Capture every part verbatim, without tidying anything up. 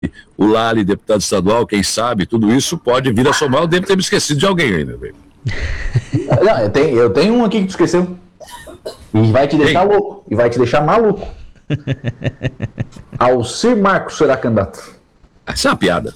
o Lali, deputado estadual, quem sabe, tudo isso pode vir a somar. Eu devo ter me esquecido de alguém ainda. Não, eu tenho, eu tenho um aqui que tu esqueceu. E vai te deixar Ei. louco. E vai te deixar maluco. Alcir Marcos será candidato. Essa é uma piada.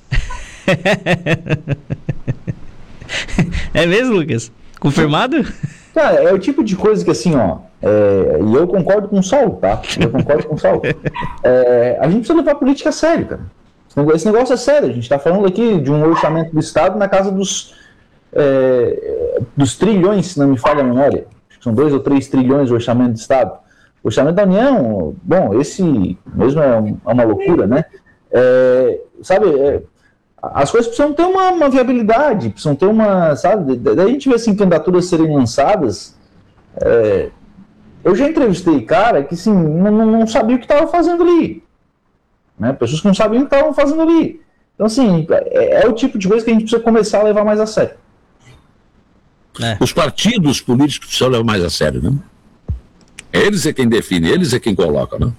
É mesmo, Lucas? Confirmado? Cara, é o tipo de coisa que assim, ó. É, e eu concordo com o Saulo, tá? Eu concordo com o Saulo. É, a gente precisa levar a política a sério, cara. Esse negócio é sério. A gente tá falando aqui de um orçamento do Estado na casa dos, é, dos trilhões, se não me falha a memória. Acho que são dois ou três trilhões o orçamento do Estado. O orçamento da União, bom, esse mesmo é, um, é uma loucura, né? É, sabe, é, as coisas precisam ter uma, uma viabilidade, precisam ter uma, sabe, daí a gente vê assim, candidaturas serem lançadas. É, eu já entrevistei cara que assim, não, não sabia o que estava fazendo ali, né? Pessoas que não sabiam o que estavam fazendo ali. Então assim, é, é o tipo de coisa que a gente precisa começar a levar mais a sério. É. Os partidos políticos precisam levar mais a sério, né? Eles é quem define, eles é quem coloca, né?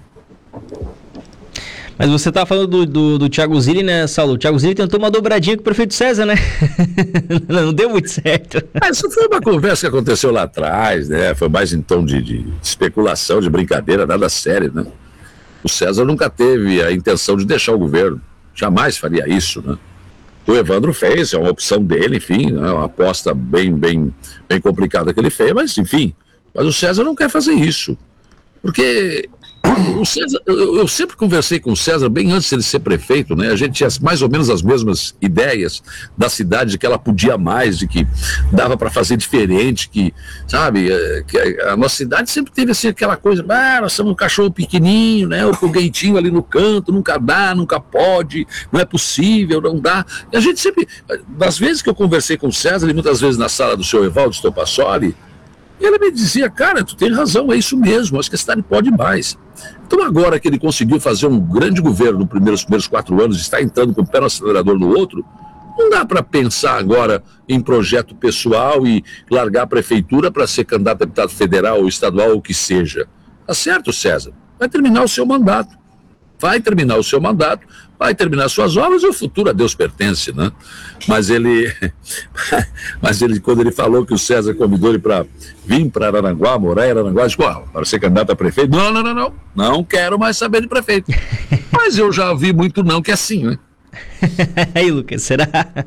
Mas você tá falando do, do, do Thiago Zilli, né, Saulo? O Thiago Zilli tentou uma dobradinha com o prefeito César, né? Não deu muito certo. Essa foi uma conversa que aconteceu lá atrás, né? Foi mais em tom de, de especulação, de brincadeira, nada sério, né? O César nunca teve a intenção de deixar o governo. Jamais faria isso, né? O Evandro fez, é uma opção dele, enfim, é uma aposta bem, bem, bem complicada que ele fez, mas enfim... Mas o César não quer fazer isso, porque o César, eu, eu sempre conversei com o César bem antes de ele ser prefeito, né? A gente tinha mais ou menos as mesmas ideias da cidade, de que ela podia mais, de que dava para fazer diferente, que, sabe, que a, a nossa cidade sempre teve assim aquela coisa, ah, nós somos um cachorro pequenininho, né? O foguetinho ali no canto, nunca dá, nunca pode, não é possível, não dá. E a gente sempre, das vezes que eu conversei com o César, e muitas vezes na sala do seu Evaldo Stopassoli, ele me dizia, cara, tu tem razão, é isso mesmo, acho que a cidade pode mais. Então agora que ele conseguiu fazer um grande governo nos primeiros, primeiros quatro anos, está entrando com o pé no acelerador no outro, não dá para pensar agora em projeto pessoal e largar a prefeitura para ser candidato a deputado federal ou estadual ou o que seja. Tá certo, César? Vai terminar o seu mandato. Vai terminar o seu mandato, vai terminar suas obras e o futuro a Deus pertence, né? Mas ele, mas ele, quando ele falou que o César convidou ele para vir para Araranguá, morar em Araranguá, disse, oh, para ser candidato a prefeito, não, não, não, não, não quero mais saber de prefeito. Mas eu já vi muito não que é assim, né? Aí, Lucas, será?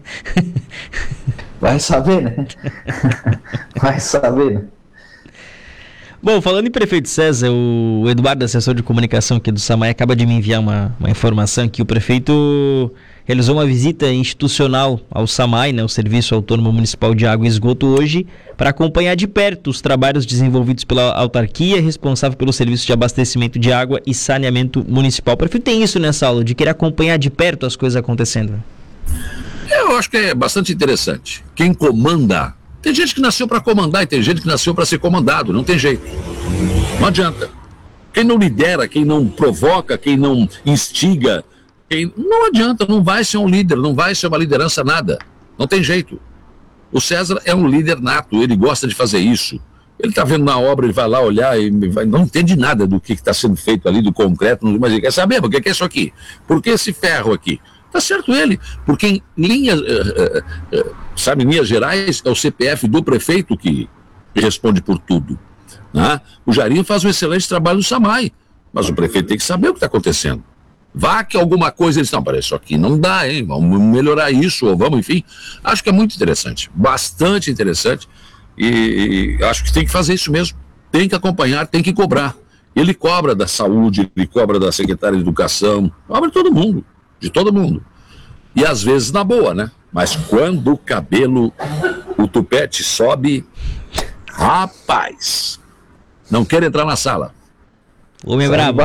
Vai saber, né? Vai saber, né? Bom, falando em prefeito César, o Eduardo, assessor de comunicação aqui do SAMAI, acaba de me enviar uma, uma informação que o prefeito realizou uma visita institucional ao SAMAI, né, o Serviço Autônomo Municipal de Água e Esgoto, hoje, para acompanhar de perto os trabalhos desenvolvidos pela autarquia responsável pelo serviço de abastecimento de água e saneamento municipal. O prefeito tem isso nessa aula, de querer acompanhar de perto as coisas acontecendo. Eu acho que é bastante interessante. Quem comanda... Tem gente que nasceu para comandar e tem gente que nasceu para ser comandado, não tem jeito. Não adianta. Quem não lidera, quem não provoca, quem não instiga, quem... não adianta, não vai ser um líder, não vai ser uma liderança nada. Não tem jeito. O César é um líder nato, ele gosta de fazer isso. Ele está vendo na obra, ele vai lá olhar e vai... não entende nada do que está sendo feito ali, do concreto, mas ele quer saber, o que é isso aqui? Por que esse ferro aqui? Tá certo ele, porque em linhas, uh, uh, uh, sabe, em linhas gerais, é o C P F do prefeito que responde por tudo, né? O Jairinho faz um excelente trabalho no SAMAI, mas o prefeito tem que saber o que está acontecendo. Vá que alguma coisa eles estão, para isso aqui não dá, hein? Vamos melhorar isso, ou vamos, enfim. Acho que é muito interessante, bastante interessante, e, e acho que tem que fazer isso mesmo, tem que acompanhar, tem que cobrar. Ele cobra da saúde, ele cobra da secretária de educação, cobra de todo mundo. De todo mundo. E às vezes na boa, né? Mas quando o cabelo, o tupete sobe, rapaz, não quer entrar na sala. Homem brabo.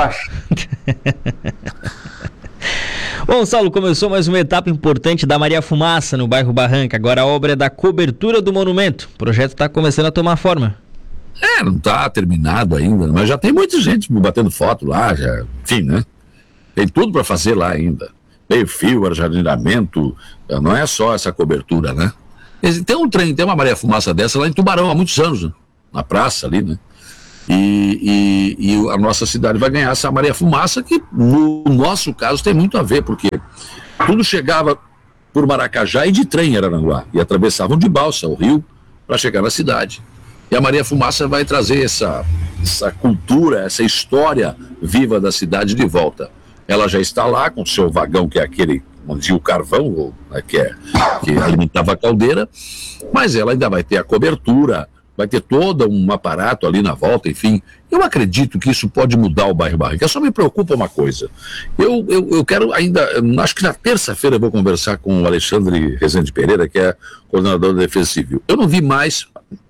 Bom, Saulo, começou mais uma etapa importante da Maria Fumaça no bairro Barranca. Agora a obra é da cobertura do monumento. O projeto está começando a tomar forma. É, não está terminado ainda, mas já tem muita gente me batendo foto lá, já, enfim, né? Tem tudo para fazer lá ainda. Meio fio, ajardinamento, não é só essa cobertura, né? Tem um trem, tem uma Maria Fumaça dessa lá em Tubarão há muitos anos, né? Na praça ali, né? E, e, e a nossa cidade vai ganhar essa Maria Fumaça, que no nosso caso tem muito a ver, porque tudo chegava por Maracajá e de trem em Araranguá, e atravessavam de balsa o rio para chegar na cidade. E a Maria Fumaça vai trazer essa, essa cultura, essa história viva da cidade de volta. Ela já está lá com o seu vagão, que é aquele onde o carvão, né, que, é, que alimentava a caldeira, mas ela ainda vai ter a cobertura, vai ter todo um aparato ali na volta, enfim. Eu acredito que isso pode mudar o bairro Barranca. Só me preocupa uma coisa. Eu, eu, eu quero ainda, acho que na terça-feira eu vou conversar com o Alexandre Rezende Pereira, que é coordenador da Defesa Civil. Eu não vi mais,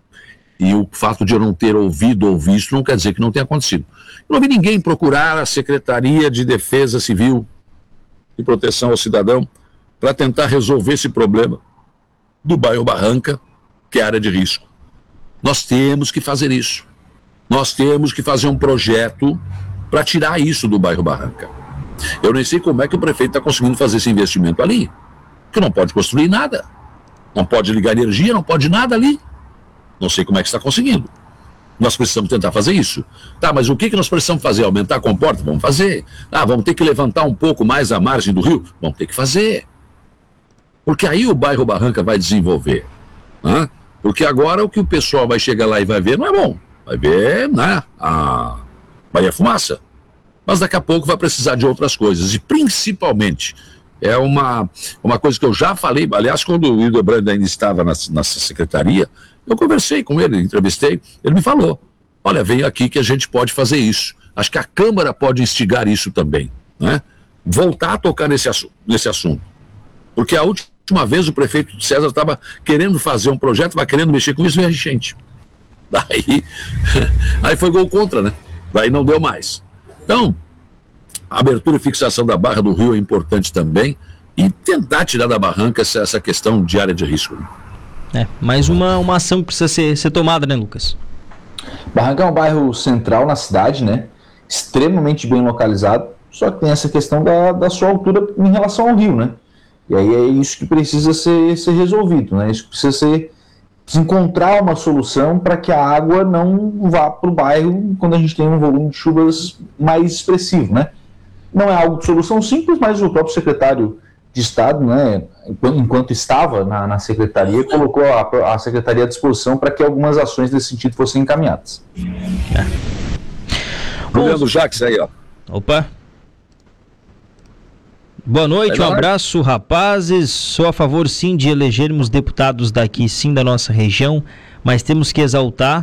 e o fato de eu não ter ouvido ou visto não quer dizer que não tenha acontecido. Eu não vi ninguém procurar a Secretaria de Defesa Civil e Proteção ao Cidadão para tentar resolver esse problema do bairro Barranca, que é área de risco. Nós temos que fazer isso. Nós temos que fazer um projeto para tirar isso do bairro Barranca. Eu nem sei como é que o prefeito está conseguindo fazer esse investimento ali, que não pode construir nada, não pode ligar energia, não pode nada ali. Não sei como é que está conseguindo. Nós precisamos tentar fazer isso. Tá, mas o que, que nós precisamos fazer? Aumentar a comporta? Vamos fazer. Ah, vamos ter que levantar um pouco mais a margem do rio? Vamos ter que fazer. Porque aí o bairro Barranca vai desenvolver. Né? Porque agora o que o pessoal vai chegar lá e vai ver não é bom. Vai ver, né, a Maria Fumaça. Mas daqui a pouco vai precisar de outras coisas. E principalmente, é uma, uma coisa que eu já falei, aliás, quando o Hildebrand ainda estava na, na secretaria, eu conversei com ele, entrevistei, ele me falou, olha, vem aqui que a gente pode fazer isso. Acho que a Câmara pode instigar isso também, né? Voltar a tocar nesse, assu- nesse assunto. Porque a última vez o prefeito César estava querendo fazer um projeto, estava querendo mexer com isso, veio a enchente. Daí, aí foi gol contra, né? Daí não deu mais. Então, a abertura e fixação da barra do rio é importante também, e tentar tirar da barranca essa, essa questão de área de risco. É, mais uma, uma ação que precisa ser, ser tomada, né, Lucas? Barranca é um bairro central na cidade, né? Extremamente bem localizado, só que tem essa questão da, da sua altura em relação ao rio, né? E aí é isso que precisa ser, ser resolvido, né? Isso que precisa ser precisa encontrar uma solução para que a água não vá para o bairro quando a gente tem um volume de chuvas mais expressivo, né? Não é algo de solução simples, mas o próprio secretário de Estado, né, enquanto estava na, na secretaria, colocou a, a secretaria à disposição para que algumas ações desse sentido fossem encaminhadas. É. Juliano Jacques aí, ó. Opa. Boa noite, um abraço, rapazes. Sou a favor, sim, de elegermos deputados daqui, sim, da nossa região, mas temos que exaltar,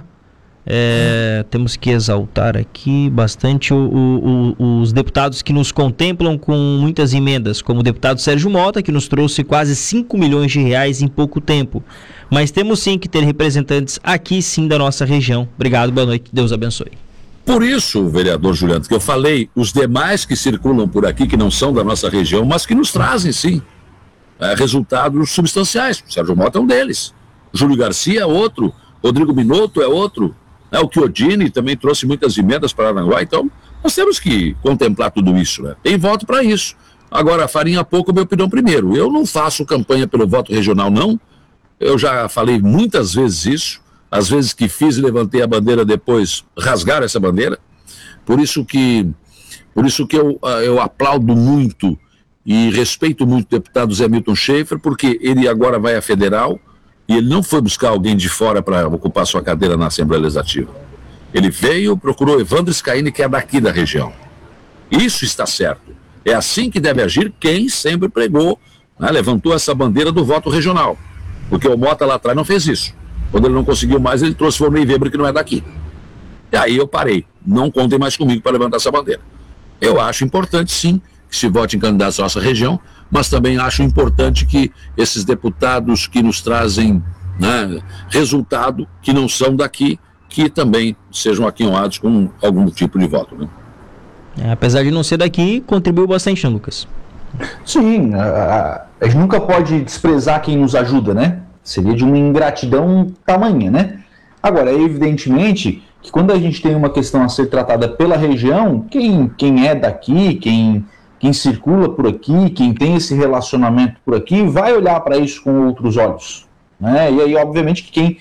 é, temos que exaltar aqui bastante o, o, o, os deputados que nos contemplam com muitas emendas, como o deputado Sérgio Mota, que nos trouxe quase cinco milhões de reais em pouco tempo. Mas temos sim que ter representantes aqui, sim, da nossa região. Obrigado, boa noite, Deus abençoe. Por isso, vereador Juliano, que eu falei, os demais que circulam por aqui, que não são da nossa região, mas que nos trazem, sim, é, resultados substanciais. O Sérgio Mota é um deles. Júlio Garcia é outro. Rodrigo Minotto é outro. É, o Chiodini também trouxe muitas emendas para Aranguá. Então, nós temos que contemplar tudo isso, né? Tem voto para isso. Agora, farinha pouco, minha opinião primeiro. Eu não faço campanha pelo voto regional, não. Eu já falei muitas vezes isso. Às vezes que fiz e levantei a bandeira, depois rasgaram essa bandeira. Por isso que, por isso que eu, eu aplaudo muito e respeito muito o deputado Zé Milton Schaefer, porque ele agora vai à federal e ele não foi buscar alguém de fora para ocupar sua cadeira na Assembleia Legislativa. Ele veio, procurou Evandro Scaini, que é daqui da região. Isso está certo. É assim que deve agir quem sempre pregou, né, levantou essa bandeira do voto regional. Porque o Mota lá atrás não fez isso. Quando ele não conseguiu mais, ele trouxe o Volney Weber, que não é daqui. E aí eu parei. Não contem mais comigo para levantar essa bandeira. Eu acho importante, sim, que se vote em candidatos da nossa região, mas também acho importante que esses deputados que nos trazem, né, resultado, que não são daqui, que também sejam aquinhoados com algum tipo de voto. Né? É, apesar de não ser daqui, contribuiu bastante, né, Lucas? Sim, a, a, a gente nunca pode desprezar quem nos ajuda, né? Seria de uma ingratidão tamanha, né? Agora, evidentemente que quando a gente tem uma questão a ser tratada pela região, quem, quem é daqui, quem, quem circula por aqui, quem tem esse relacionamento por aqui, vai olhar para isso com outros olhos, né? E aí, obviamente, que quem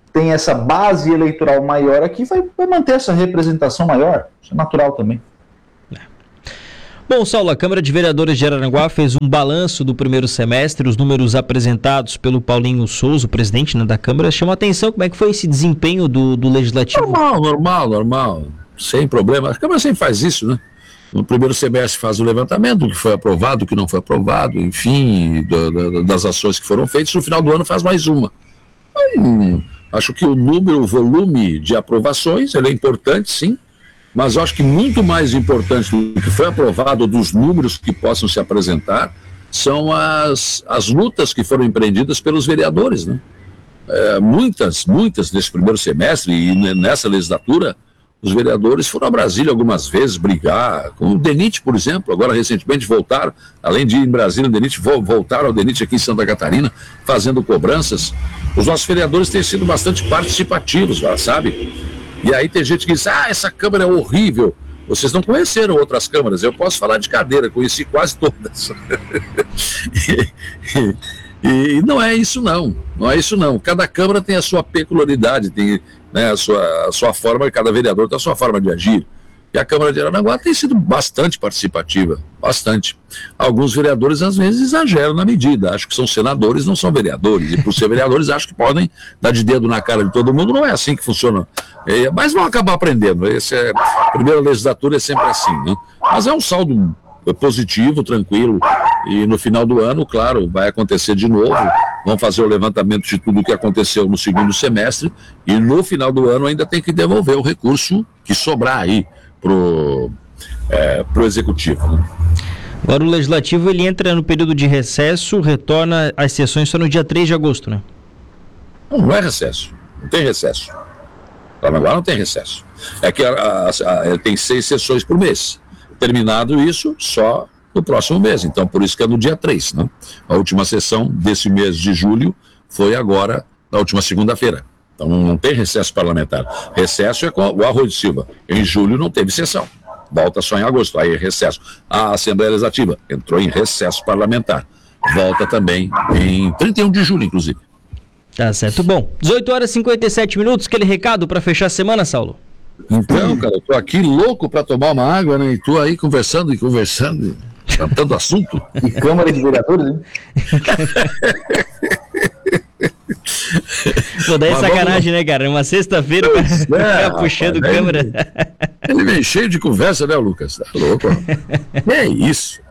tem essa base eleitoral maior aqui, vai, vai manter essa representação maior. Isso é natural também. Bom, Saulo, a Câmara de Vereadores de Araranguá fez um balanço do primeiro semestre. Os números apresentados pelo Paulinho Souza, o presidente, né, da Câmara, chamam a atenção. Como é que foi esse desempenho do, do Legislativo? Normal, normal, normal. Sem problema. A Câmara sempre faz isso, né? No primeiro semestre faz o levantamento do que foi aprovado, do que não foi aprovado, enfim, do, do, das ações que foram feitas. No final do ano faz mais uma. Hum, acho que o número, o volume de aprovações, ele é importante, sim. Mas eu acho que muito mais importante do que foi aprovado, dos números que possam se apresentar, são as, as lutas que foram empreendidas pelos vereadores, né? É, muitas, muitas nesse primeiro semestre e nessa legislatura, os vereadores foram a Brasília algumas vezes brigar, com o DENIT, por exemplo, agora recentemente voltaram, além de ir em Brasília, o DENIT, voltaram ao DENIT aqui em Santa Catarina, fazendo cobranças. Os nossos vereadores têm sido bastante participativos, sabe? E aí tem gente que diz, ah, essa Câmara é horrível. Vocês não conheceram outras câmaras, eu posso falar de cadeira, conheci quase todas. e, e, e não é isso não, não é isso não. Cada Câmara tem a sua peculiaridade, tem, né, a, sua, a sua forma, cada vereador tem a sua forma de agir. E a Câmara de Araranguá tem sido bastante participativa, bastante. Alguns vereadores às vezes exageram na medida, acho que são senadores, não são vereadores, e por ser vereadores acho que podem dar de dedo na cara de todo mundo, não é assim que funciona, é, mas vão acabar aprendendo. Esse é, a primeira legislatura é sempre assim, né? Mas é um saldo positivo, tranquilo, e no final do ano, claro, vai acontecer de novo, vão fazer o levantamento de tudo o que aconteceu no segundo semestre, e no final do ano ainda tem que devolver o recurso que sobrar aí pro, é, pro executivo, né? Agora o legislativo ele entra no período de recesso, retorna às sessões só no dia três de agosto, né? Não, não é recesso, não tem recesso. Agora não tem recesso. É que a, a, a, tem seis sessões por mês. Terminado isso, só no próximo mês. Então, por isso que é no dia três, né? A última sessão desse mês de julho foi agora, na última segunda-feira. Então não tem recesso parlamentar. Recesso é com o Arroio de Silva. Em julho não teve sessão. Volta só em agosto. Aí é recesso. A Assembleia Legislativa entrou em recesso parlamentar. Volta também em trinta e um de julho, inclusive. Tá certo. Bom, dezoito horas e cinquenta e sete minutos. Aquele recado para fechar a semana, Saulo? Então, cara, eu tô aqui louco para tomar uma água, né? E tô aí conversando e conversando, tanto assunto. E Câmara de Vereadores, hein? Pô, daí é sacanagem, né, cara? Uma sexta-feira pra ficar é, puxando rapaz, câmera. Ele, ele vem cheio de conversa, né, Lucas? Tá louco? É isso.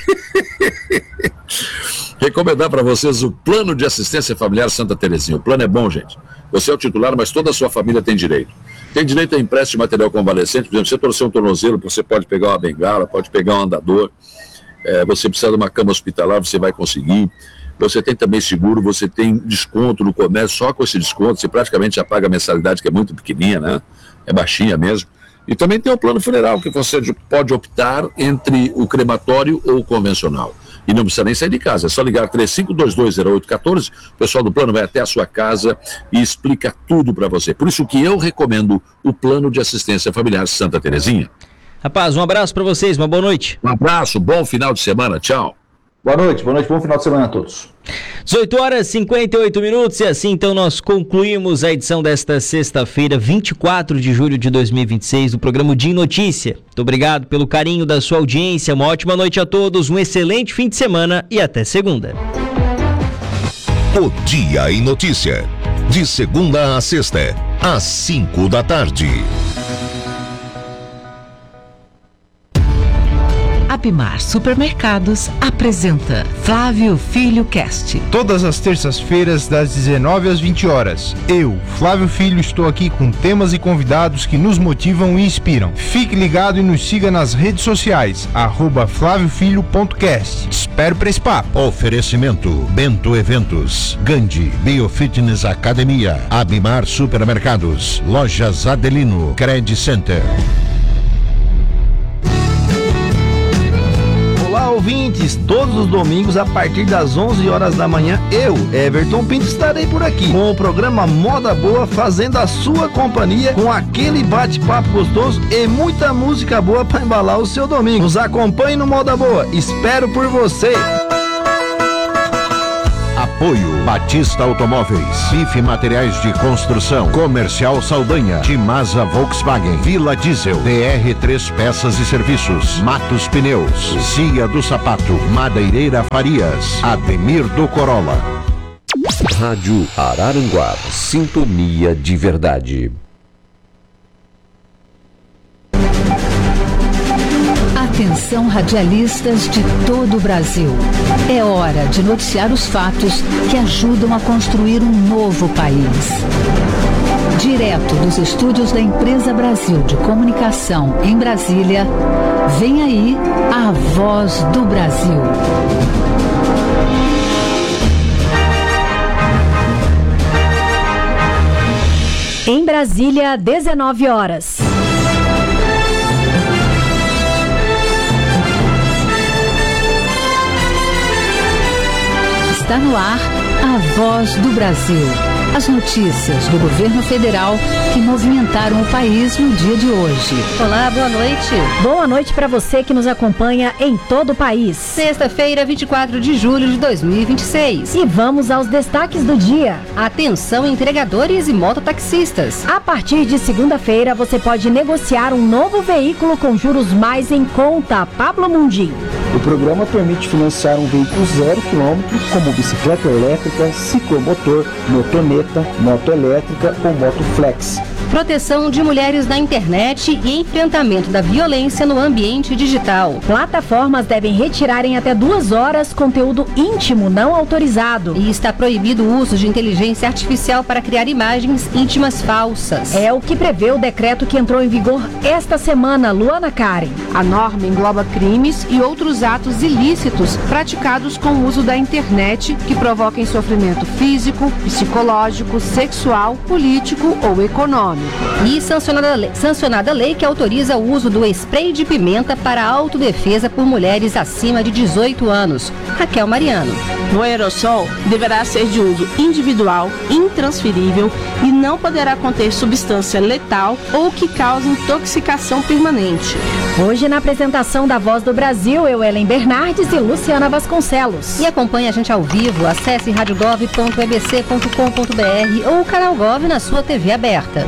Recomendar para vocês o Plano de Assistência Familiar Santa Terezinha. O plano é bom, gente. Você é o titular, mas toda a sua família tem direito. Tem direito a empréstimo de material convalescente. Por exemplo, você torcer um tornozelo, você pode pegar uma bengala, pode pegar um andador. É, você precisa de uma cama hospitalar, você vai conseguir. Você tem também seguro, você tem desconto no comércio. Só com esse desconto, você praticamente já paga a mensalidade, que é muito pequenininha, né? É baixinha mesmo. E também tem o plano funeral, que você pode optar entre o crematório ou o convencional. E não precisa nem sair de casa, é só ligar três cinco dois dois zero oito um quatro, o pessoal do plano vai até a sua casa e explica tudo para você. Por isso que eu recomendo o Plano de Assistência Familiar Santa Terezinha. Rapaz, um abraço para vocês, uma boa noite. Um abraço, bom final de semana, tchau. Boa noite, boa noite, bom final de semana a todos. dezoito horas e cinquenta e oito minutos e assim então nós concluímos a edição desta sexta-feira, vinte e quatro de julho de dois mil e vinte e seis, do programa Dia em Notícia. Muito obrigado pelo carinho da sua audiência, uma ótima noite a todos, um excelente fim de semana e até segunda. O Dia em Notícia, de segunda a sexta, às cinco da tarde. Abimar Supermercados apresenta Flávio Filho Cast. Todas as terças-feiras, das dezenove às vinte horas. Eu, Flávio Filho, estou aqui com temas e convidados que nos motivam e inspiram. Fique ligado e nos siga nas redes sociais, arroba flávio filho ponto cast. Espero para esse papo. Oferecimento Bento Eventos, Gandhi Biofitness Academia, Abimar Supermercados, Lojas Adelino, Credit Center. Ouvintes, todos os domingos a partir das onze horas da manhã, eu, Everton Pinto, estarei por aqui com o programa Moda Boa, fazendo a sua companhia com aquele bate-papo gostoso e muita música boa para embalar o seu domingo. Nos acompanhe no Moda Boa, espero por você. Apoio Batista Automóveis, Bife Materiais de Construção, Comercial Saldanha, Timasa Volkswagen, Vila Diesel, D R três Peças e Serviços, Matos Pneus, Cia do Sapato, Madeireira Farias, Ademir do Corolla. Rádio Araranguá, sintonia de verdade. Atenção, radialistas de todo o Brasil. É hora de noticiar os fatos que ajudam a construir um novo país. Direto dos estúdios da Empresa Brasil de Comunicação em Brasília, vem aí a Voz do Brasil. Em Brasília, dezenove horas. Está no ar a Voz do Brasil. As notícias do governo federal que movimentaram o país no dia de hoje. Olá, boa noite. Boa noite para você que nos acompanha em todo o país. Sexta-feira, vinte e quatro de julho de dois mil e vinte e seis. E vamos aos destaques do dia. Atenção, entregadores e mototaxistas. A partir de segunda-feira, você pode negociar um novo veículo com juros mais em conta. Pablo Mundim. O programa permite financiar um veículo zero quilômetro, como bicicleta elétrica, ciclomotor, motoneta, moto elétrica ou moto flex. Proteção de mulheres na internet e enfrentamento da violência no ambiente digital. Plataformas devem retirar em até duas horas conteúdo íntimo não autorizado. E está proibido o uso de inteligência artificial para criar imagens íntimas falsas. É o que prevê o decreto que entrou em vigor esta semana, Luana Karen. A norma engloba crimes e outros atos ilícitos praticados com o uso da internet que provoquem sofrimento físico, psicológico, sexual, político ou econômico. E sancionada a, lei, sancionada a lei que autoriza o uso do spray de pimenta para autodefesa por mulheres acima de dezoito anos. Raquel Mariano. O aerossol deverá ser de uso individual, intransferível e não poderá conter substância letal ou que cause intoxicação permanente. Hoje, na apresentação da Voz do Brasil, eu, Ellen Bernardes e Luciana Vasconcelos. E acompanhe a gente ao vivo. Acesse rádio gov ponto e b c ponto com ponto b r ou o canal Gov na sua T V aberta.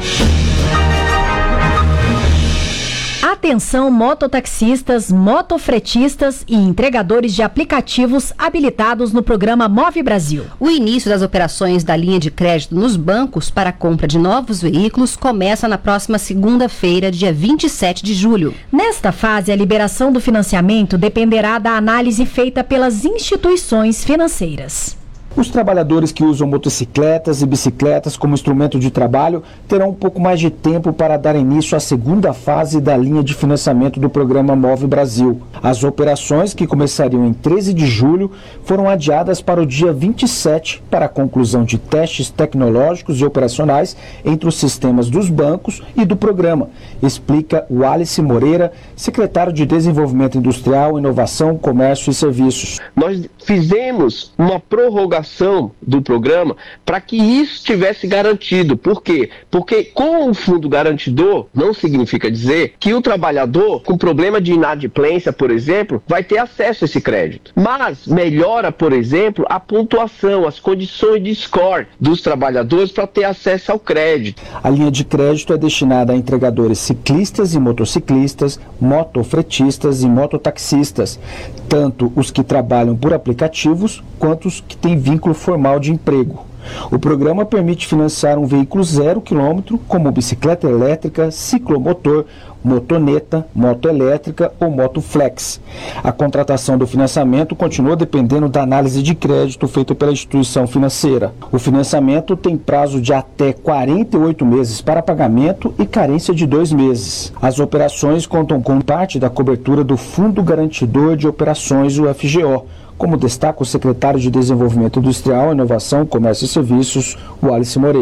Atenção, mototaxistas, motofretistas e entregadores de aplicativos habilitados no programa Move Brasil. O início das operações da linha de crédito nos bancos para a compra de novos veículos começa na próxima segunda-feira, dia vinte e sete de julho. Nesta fase, a liberação do financiamento dependerá da análise feita pelas instituições financeiras. Os trabalhadores que usam motocicletas e bicicletas como instrumento de trabalho terão um pouco mais de tempo para dar início à segunda fase da linha de financiamento do programa Move Brasil. As operações, que começariam em treze de julho, foram adiadas para o dia vinte e sete para a conclusão de testes tecnológicos e operacionais entre os sistemas dos bancos e do programa, explica o Wallace Moreira, secretário de Desenvolvimento Industrial, Inovação, Comércio e Serviços. Nós fizemos uma prorrogação do programa para que isso estivesse garantido. Por quê? Porque com o fundo garantidor não significa dizer que o trabalhador com problema de inadimplência, por exemplo, vai ter acesso a esse crédito. Mas melhora, por exemplo, a pontuação, as condições de score dos trabalhadores para ter acesso ao crédito. A linha de crédito é destinada a entregadores ciclistas e motociclistas, motofretistas e mototaxistas, tanto os que trabalham por aplicativos quanto os que têm vínculo formal de emprego. O programa permite financiar um veículo zero quilômetro, como bicicleta elétrica, ciclomotor, motoneta, moto elétrica ou moto flex. A contratação do financiamento continua dependendo da análise de crédito feita pela instituição financeira. O financiamento tem prazo de até quarenta e oito meses para pagamento e carência de dois meses. As operações contam com parte da cobertura do Fundo Garantidor de Operações, o F G O, como destaca o secretário de Desenvolvimento Industrial, Inovação, Comércio e Serviços, Wallace Moreira.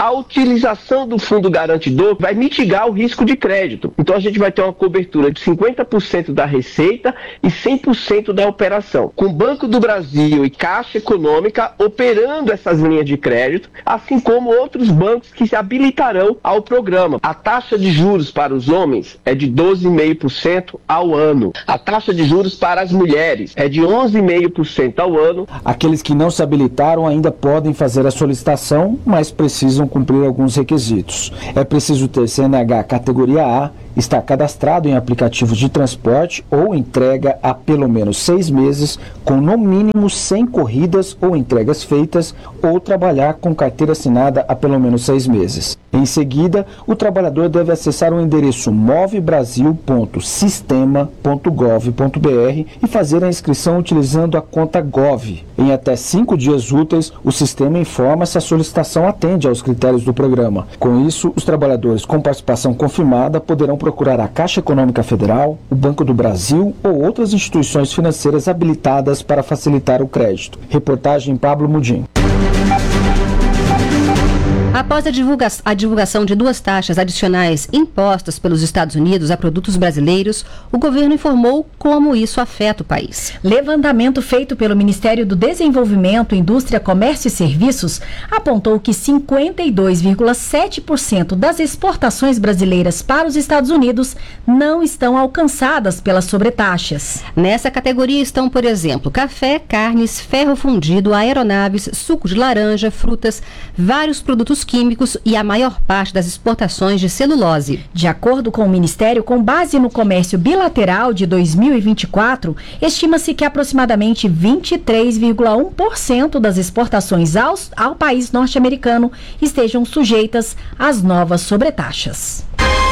a utilização do fundo garantidor vai mitigar o risco de crédito. Então a gente vai ter uma cobertura de cinquenta por cento da receita e cem por cento da operação. Com o Banco do Brasil e Caixa Econômica operando essas linhas de crédito, assim como outros bancos que se habilitarão ao programa. A taxa de juros para os homens é de doze vírgula cinco por cento ao ano. A taxa de juros para as mulheres é de onze vírgula cinco por cento ao ano. Aqueles que não se habilitaram ainda podem fazer a solicitação, mas precisam cumprir alguns requisitos. É preciso ter C N H categoria A, estar cadastrado em aplicativos de transporte ou entrega há pelo menos seis meses, com no mínimo cem corridas ou entregas feitas, ou trabalhar com carteira assinada há pelo menos seis meses. Em seguida, o trabalhador deve acessar o endereço movebrasil ponto sistema ponto gov ponto br e fazer a inscrição utilizando a conta Gov. Em até cinco dias úteis, o sistema informa se a solicitação atende aos critérios do programa. Com isso, os trabalhadores com participação confirmada poderão procurar a Caixa Econômica Federal, o Banco do Brasil ou outras instituições financeiras habilitadas para facilitar o crédito. Reportagem Pablo Mudim. Após a, divulga- a divulgação de duas taxas adicionais impostas pelos Estados Unidos a produtos brasileiros, o governo informou como isso afeta o país. Levantamento feito pelo Ministério do Desenvolvimento, Indústria, Comércio e Serviços apontou que cinquenta e dois vírgula sete por cento das exportações brasileiras para os Estados Unidos não estão alcançadas pelas sobretaxas. Nessa categoria estão, por exemplo, café, carnes, ferro fundido, aeronaves, suco de laranja, frutas, vários produtos químicos e a maior parte das exportações de celulose. De acordo com o Ministério, com base no comércio bilateral de dois mil e vinte e quatro, estima-se que aproximadamente vinte e três vírgula um por cento das exportações aos, ao país norte-americano estejam sujeitas às novas sobretaxas.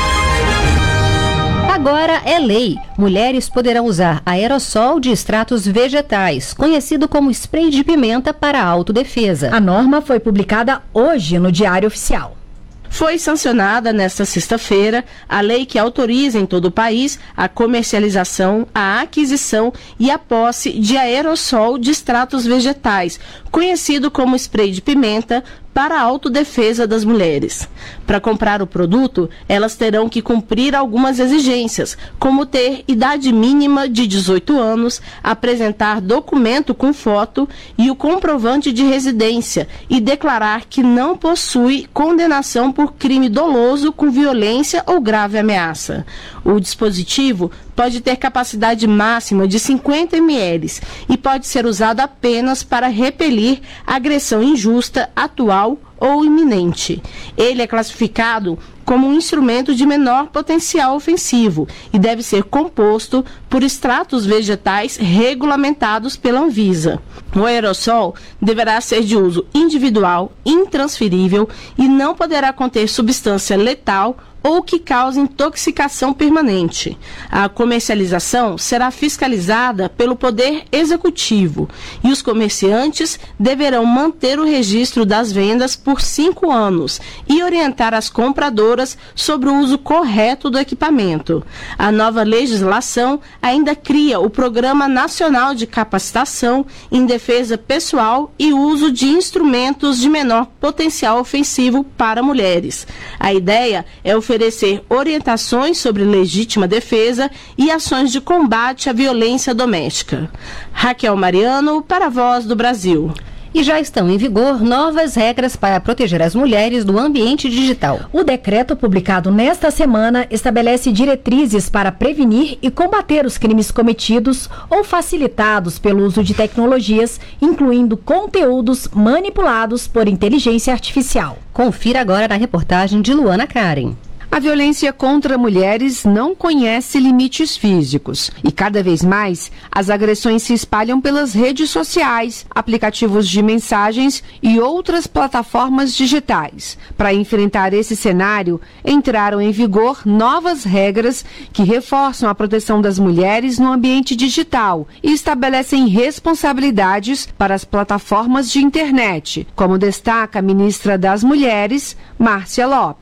Agora é lei. Mulheres poderão usar aerossol de extratos vegetais, conhecido como spray de pimenta para autodefesa. A norma foi publicada hoje no Diário Oficial. Foi sancionada nesta sexta-feira a lei que autoriza em todo o país a comercialização, a aquisição e a posse de aerossol de extratos vegetais, conhecido como spray de pimenta, para a autodefesa das mulheres. Para comprar o produto, elas terão que cumprir algumas exigências, como ter idade mínima de dezoito anos, apresentar documento com foto e o comprovante de residência e declarar que não possui condenação por crime doloso com violência ou grave ameaça. O dispositivo pode ter capacidade máxima de cinquenta mililitros e pode ser usado apenas para repelir agressão injusta, atual ou iminente. Ele é classificado como um instrumento de menor potencial ofensivo e deve ser composto por extratos vegetais regulamentados pela Anvisa. O aerossol deverá ser de uso individual, intransferível e não poderá conter substância letal ou que cause intoxicação permanente. A comercialização será fiscalizada pelo Poder Executivo e os comerciantes deverão manter o registro das vendas por cinco anos e orientar as compradoras sobre o uso correto do equipamento. A nova legislação ainda cria o Programa Nacional de Capacitação em Defesa Pessoal e Uso de Instrumentos de Menor Potencial Ofensivo para mulheres. A ideia é o oferecer orientações sobre legítima defesa e ações de combate à violência doméstica. Raquel Mariano, para a Voz do Brasil. E já estão em vigor novas regras para proteger as mulheres do ambiente digital. O decreto publicado nesta semana estabelece diretrizes para prevenir e combater os crimes cometidos ou facilitados pelo uso de tecnologias, incluindo conteúdos manipulados por inteligência artificial. Confira agora na reportagem de Luana Karen. A violência contra mulheres não conhece limites físicos e cada vez mais as agressões se espalham pelas redes sociais, aplicativos de mensagens e outras plataformas digitais. Para enfrentar esse cenário, entraram em vigor novas regras que reforçam a proteção das mulheres no ambiente digital e estabelecem responsabilidades para as plataformas de internet, como destaca a ministra das Mulheres, Márcia Lopes.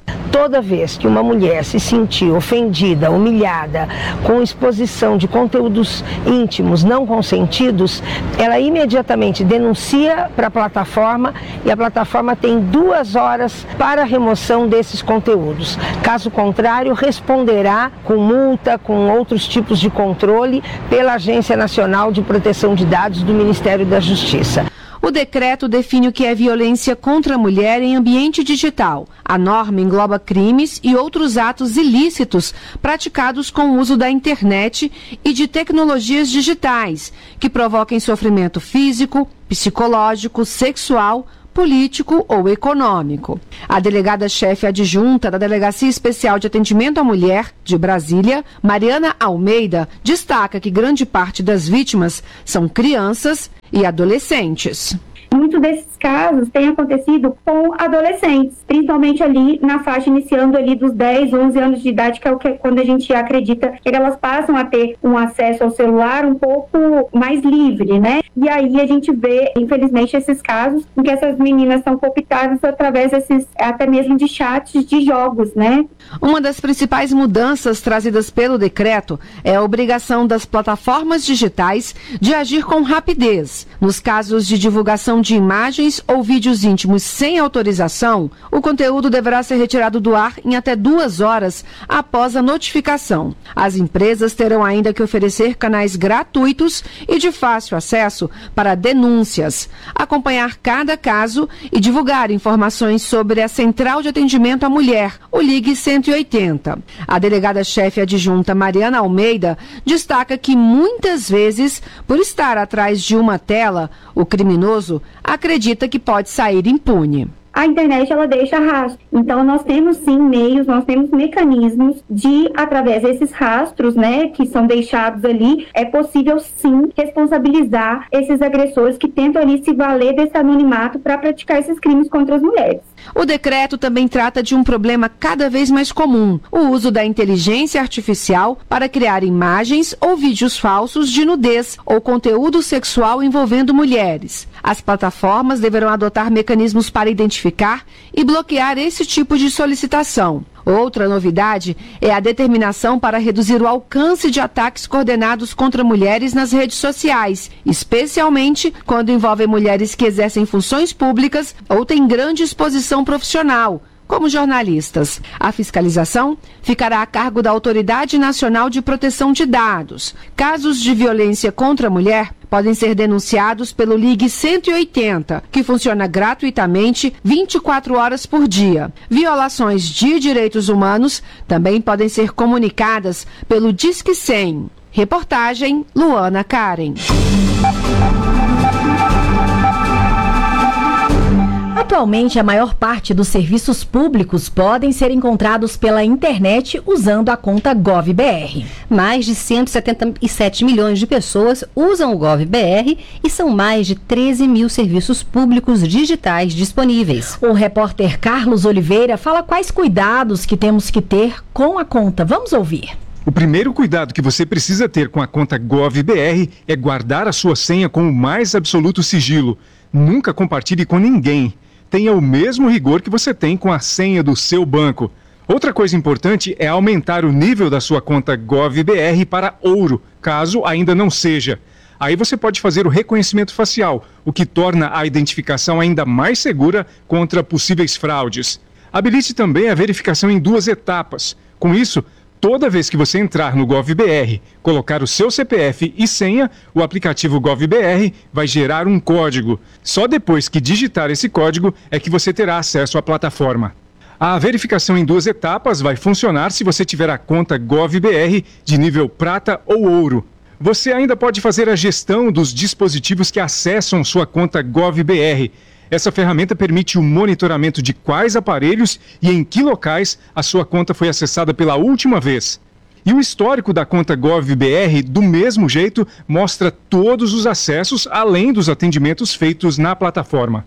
Toda vez que uma mulher se sentir ofendida, humilhada, com exposição de conteúdos íntimos não consentidos, ela imediatamente denuncia para a plataforma e a plataforma tem duas horas para a remoção desses conteúdos. Caso contrário, responderá com multa, com outros tipos de controle pela Agência Nacional de Proteção de Dados do Ministério da Justiça. O decreto define o que é violência contra a mulher em ambiente digital. A norma engloba crimes e outros atos ilícitos praticados com o uso da internet e de tecnologias digitais, que provoquem sofrimento físico, psicológico, sexual, político ou econômico. A delegada-chefe adjunta da Delegacia Especial de Atendimento à Mulher, de Brasília, Mariana Almeida, destaca que grande parte das vítimas são crianças e adolescentes. Muitos desses casos têm acontecido com adolescentes, principalmente ali na faixa iniciando ali dos dez, onze anos de idade, que é o que quando a gente acredita que elas passam a ter um acesso ao celular um pouco mais livre, né? E aí a gente vê, infelizmente, esses casos em que essas meninas são cooptadas através desses, até mesmo de chats de jogos, né? Uma das principais mudanças trazidas pelo decreto é a obrigação das plataformas digitais de agir com rapidez. Nos casos de divulgação de imagens ou vídeos íntimos sem autorização, o conteúdo deverá ser retirado do ar em até duas horas após a notificação. As empresas terão ainda que oferecer canais gratuitos e de fácil acesso para denúncias, acompanhar cada caso e divulgar informações sobre a Central de Atendimento à Mulher, o Ligue cento e oitenta. A delegada-chefe adjunta Mariana Almeida destaca que muitas vezes, por estar atrás de uma tela, o criminoso acredita que pode sair impune. A internet, ela deixa rastro. Então, nós temos sim meios, nós temos mecanismos de, através desses rastros, né, que são deixados ali, é possível sim responsabilizar esses agressores que tentam ali se valer desse anonimato para praticar esses crimes contra as mulheres. O decreto também trata de um problema cada vez mais comum, o uso da inteligência artificial para criar imagens ou vídeos falsos de nudez ou conteúdo sexual envolvendo mulheres. As plataformas deverão adotar mecanismos para identificar e bloquear esse tipo de solicitação. Outra novidade é a determinação para reduzir o alcance de ataques coordenados contra mulheres nas redes sociais, especialmente quando envolvem mulheres que exercem funções públicas ou têm grande exposição profissional, como jornalistas. A fiscalização ficará a cargo da Autoridade Nacional de Proteção de Dados. Casos de violência contra a mulher podem ser denunciados pelo Ligue cento e oitenta, que funciona gratuitamente vinte e quatro horas por dia. Violações de direitos humanos também podem ser comunicadas pelo Disque cem. Reportagem Luana Karen. Atualmente, a maior parte dos serviços públicos podem ser encontrados pela internet usando a conta GovBR. Mais de cento e setenta e sete milhões de pessoas usam o GovBR e são mais de treze mil serviços públicos digitais disponíveis. O repórter Carlos Oliveira fala quais cuidados que temos que ter com a conta. Vamos ouvir. O primeiro cuidado que você precisa ter com a conta GovBR é guardar a sua senha com o mais absoluto sigilo. Nunca compartilhe com ninguém. Tenha o mesmo rigor que você tem com a senha do seu banco. Outra coisa importante é aumentar o nível da sua conta GovBR para ouro, caso ainda não seja. Aí você pode fazer o reconhecimento facial, o que torna a identificação ainda mais segura contra possíveis fraudes. Habilite também a verificação em duas etapas. Com isso, toda vez que você entrar no GovBR, colocar o seu C P F e senha, o aplicativo GovBR vai gerar um código. Só depois que digitar esse código é que você terá acesso à plataforma. A verificação em duas etapas vai funcionar se você tiver a conta GovBR de nível prata ou ouro. Você ainda pode fazer a gestão dos dispositivos que acessam sua conta GovBR. Essa ferramenta permite o monitoramento de quais aparelhos e em que locais a sua conta foi acessada pela última vez. E o histórico da conta GovBR, do mesmo jeito, mostra todos os acessos, além dos atendimentos feitos na plataforma.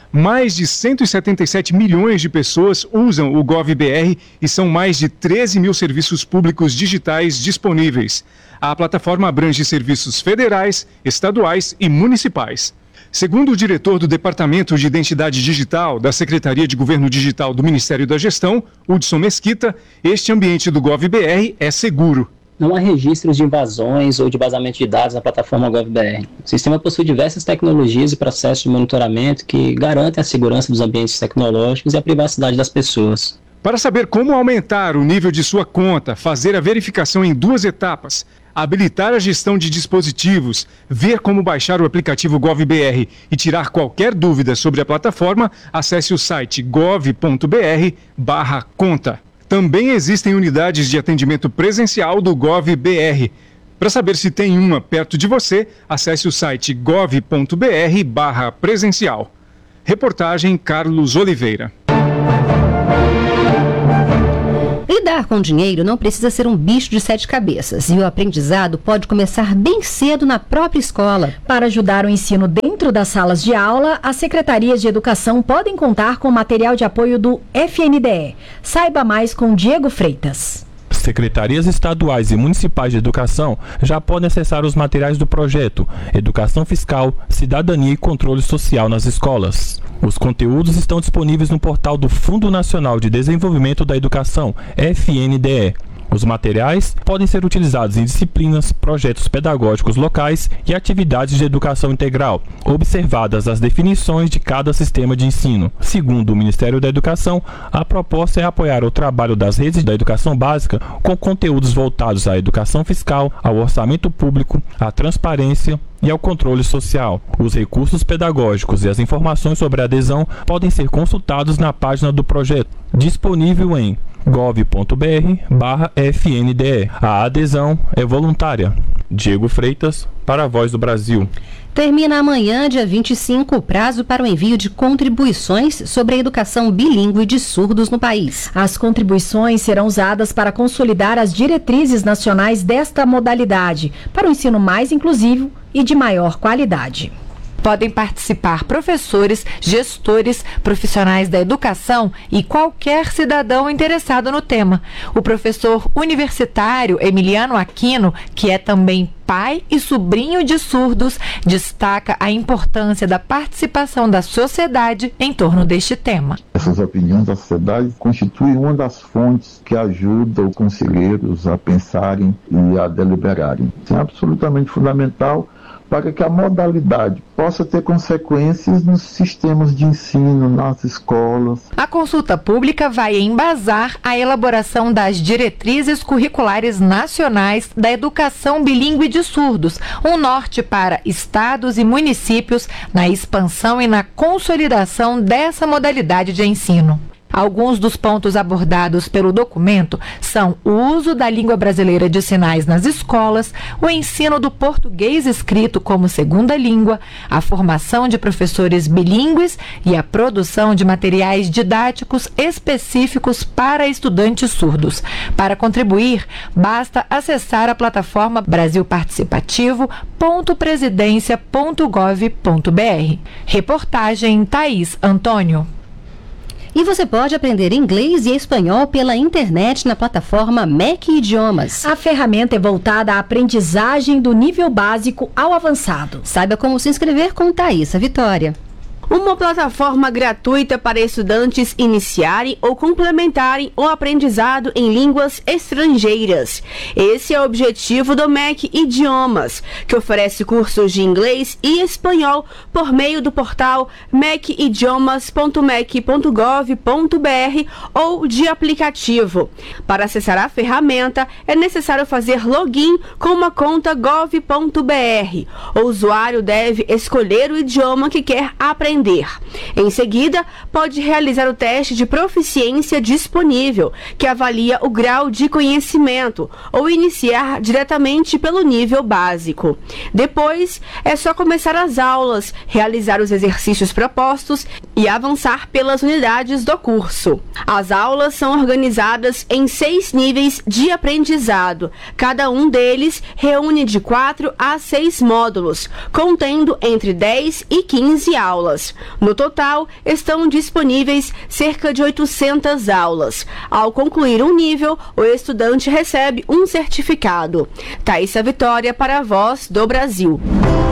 Mais de cento e setenta e sete milhões de pessoas usam o GovBR e são mais de treze mil serviços públicos digitais disponíveis. A plataforma abrange serviços federais, estaduais e municipais. Segundo o diretor do Departamento de Identidade Digital da Secretaria de Governo Digital do Ministério da Gestão, Hudson Mesquita, este ambiente do GovBR é seguro. Não há registros de invasões ou de vazamento de dados na plataforma GovBR. O sistema possui diversas tecnologias e processos de monitoramento que garantem a segurança dos ambientes tecnológicos e a privacidade das pessoas. Para saber como aumentar o nível de sua conta, fazer a verificação em duas etapas, habilitar a gestão de dispositivos, ver como baixar o aplicativo GovBR e tirar qualquer dúvida sobre a plataforma, acesse o site gov ponto br barra conta. Também existem unidades de atendimento presencial do GovBR. Para saber se tem uma perto de você, acesse o site gov ponto br barra presencial. Reportagem Carlos Oliveira. Lidar com dinheiro não precisa ser um bicho de sete cabeças e o aprendizado pode começar bem cedo na própria escola. Para ajudar o ensino dentro das salas de aula, as secretarias de educação podem contar com material de apoio do F N D E. Saiba mais com Diego Freitas. Secretarias estaduais e municipais de educação já podem acessar os materiais do projeto Educação Fiscal, Cidadania e Controle Social nas escolas. Os conteúdos estão disponíveis no portal do Fundo Nacional de Desenvolvimento da Educação, F N D E. Os materiais podem ser utilizados em disciplinas, projetos pedagógicos locais e atividades de educação integral, observadas as definições de cada sistema de ensino. Segundo o Ministério da Educação, a proposta é apoiar o trabalho das redes da educação básica com conteúdos voltados à educação fiscal, ao orçamento público, à transparência e ao controle social. Os recursos pedagógicos e as informações sobre a adesão podem ser consultados na página do projeto, disponível em gov ponto br barra F N D E. A adesão é voluntária. Diego Freitas, para a Voz do Brasil. Termina amanhã, dia vinte e cinco, o prazo para o envio de contribuições sobre a educação bilíngue de surdos no país. As contribuições serão usadas para consolidar as diretrizes nacionais desta modalidade, para um ensino mais inclusivo e de maior qualidade. Podem participar professores, gestores, profissionais da educação e qualquer cidadão interessado no tema. O professor universitário Emiliano Aquino, que é também pai e sobrinho de surdos, destaca a importância da participação da sociedade em torno deste tema. Essas opiniões da sociedade constituem uma das fontes que ajuda os conselheiros a pensarem e a deliberarem. Isso é absolutamente fundamental para que a modalidade possa ter consequências nos sistemas de ensino, nas escolas. A consulta pública vai embasar a elaboração das diretrizes curriculares nacionais da educação bilíngue de surdos, um norte para estados e municípios na expansão e na consolidação dessa modalidade de ensino. Alguns dos pontos abordados pelo documento são o uso da língua brasileira de sinais nas escolas, o ensino do português escrito como segunda língua, a formação de professores bilíngues e a produção de materiais didáticos específicos para estudantes surdos. Para contribuir, basta acessar a plataforma brasil participativo ponto presidencia ponto gov ponto br. Reportagem Thaís Antônio. E você pode aprender inglês e espanhol pela internet na plataforma M E C Idiomas. A ferramenta é voltada à aprendizagem do nível básico ao avançado. Saiba como se inscrever com Thaísa Vitória. Uma plataforma gratuita para estudantes iniciarem ou complementarem o aprendizado em línguas estrangeiras. Esse é o objetivo do M E C Idiomas, que oferece cursos de inglês e espanhol por meio do portal mec idiomas ponto mec ponto gov ponto br ou de aplicativo. Para acessar a ferramenta, é necessário fazer login com uma conta gov ponto br. O usuário deve escolher o idioma que quer aprender. Em seguida, pode realizar o teste de proficiência disponível, que avalia o grau de conhecimento, ou iniciar diretamente pelo nível básico. Depois, é só começar as aulas, realizar os exercícios propostos e avançar pelas unidades do curso. As aulas são organizadas em seis níveis de aprendizado. Cada um deles reúne de quatro a seis módulos, contendo entre dez e quinze aulas. aulas. No total, estão disponíveis cerca de oitocentas aulas. Ao concluir um nível, o estudante recebe um certificado. Thaísa Vitória para a Voz do Brasil.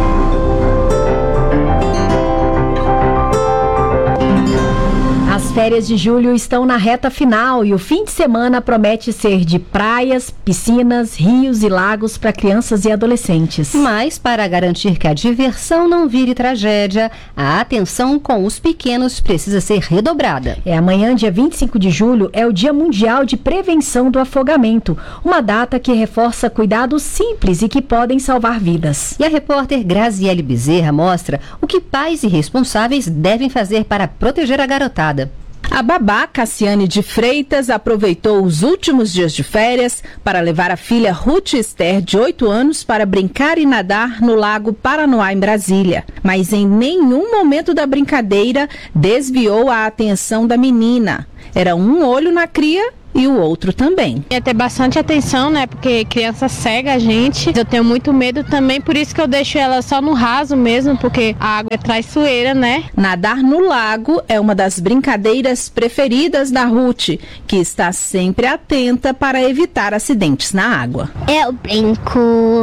As férias de julho estão na reta final e o fim de semana promete ser de praias, piscinas, rios e lagos para crianças e adolescentes. Mas, para garantir que a diversão não vire tragédia, a atenção com os pequenos precisa ser redobrada. É, amanhã, dia vinte e cinco de julho, é o Dia Mundial de Prevenção do Afogamento, uma data que reforça cuidados simples e que podem salvar vidas. E a repórter Graziele Bezerra mostra o que pais e responsáveis devem fazer para proteger a garotada. A babá Cassiane de Freitas aproveitou os últimos dias de férias para levar a filha Ruth Esther, de oito anos, para brincar e nadar no Lago Paranoá, em Brasília. Mas em nenhum momento da brincadeira desviou a atenção da menina. Era um olho na cria e o outro também. Ia ter bastante atenção, né? Porque criança cega a gente. Eu tenho muito medo também, por isso que eu deixo ela só no raso mesmo, porque a água é traiçoeira, né? Nadar no lago é uma das brincadeiras preferidas da Ruth, que está sempre atenta para evitar acidentes na água. Eu brinco